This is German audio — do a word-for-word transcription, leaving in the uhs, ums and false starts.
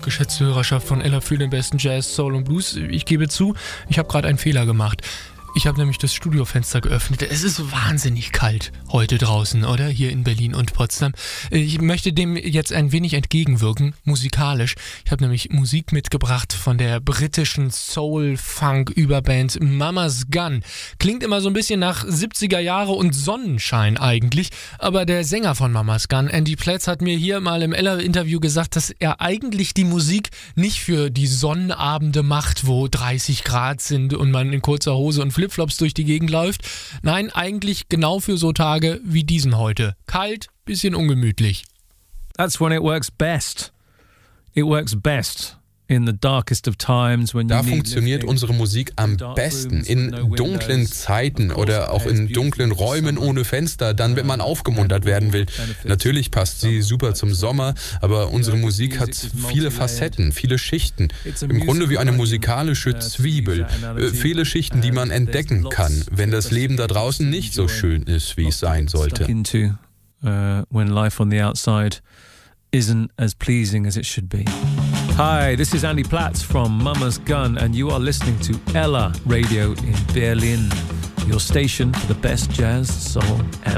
geschätzte Hörerschaft von Ella für den besten Jazz, Soul und Blues. Ich gebe zu, ich habe gerade einen Fehler gemacht. Ich habe nämlich das Studiofenster geöffnet. Es ist wahnsinnig kalt heute draußen, oder? Hier in Berlin und Potsdam. Ich möchte dem jetzt ein wenig entgegenwirken, musikalisch. Ich habe nämlich Musik mitgebracht von der britischen Soul-Funk-Überband Mama's Gun. Klingt immer so ein bisschen nach siebziger Jahre und Sonnenschein eigentlich. Aber der Sänger von Mama's Gun, Andy Platz, hat mir hier mal im Ella-Interview gesagt, dass er eigentlich die Musik nicht für die Sonnenabende macht, wo dreißig Grad sind und man in kurzer Hose und Flipflops durch die Gegend läuft. Nein, eigentlich genau für so Tage wie diesen heute. Kalt, bisschen ungemütlich. That's when it works best. It works best in the darkest of times when you Da funktioniert unsere Musik am besten. In dunklen Zeiten oder auch in dunklen Räumen ohne Fenster, dann, wenn man aufgemuntert werden will. Natürlich passt sie super zum Sommer, aber unsere Musik hat viele Facetten, viele Schichten. Im Grunde wie eine musikalische Zwiebel. Viele Schichten, die man entdecken kann, wenn das Leben da draußen nicht so schön ist, wie es sein sollte. When life on the outside isn't as pleasing as it should be. Hi, this is Andy Platz from Mama's Gun, and you are listening to Ella Radio in Berlin, your station for the best jazz, soul, and